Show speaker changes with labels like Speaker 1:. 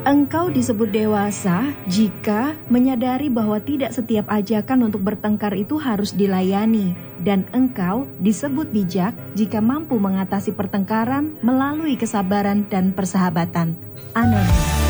Speaker 1: Engkau disebut dewasa jika menyadari bahwa tidak setiap ajakan untuk bertengkar itu harus dilayani, dan engkau disebut bijak jika mampu mengatasi pertengkaran melalui kesabaran dan persahabatan. Amin.